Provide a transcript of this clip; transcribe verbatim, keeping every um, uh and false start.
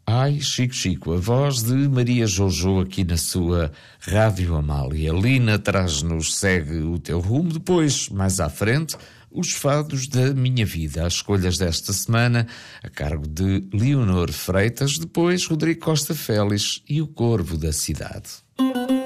Ai, Chico Chico, a voz de Maria Jojo aqui na sua Rádio Amália. Lina traz-nos Segue o Teu Rumo. Depois, mais à frente, os fados da minha vida. As escolhas desta semana a cargo de Leonor Freitas. Depois, Rodrigo Costa Félix e o Corvo da Cidade.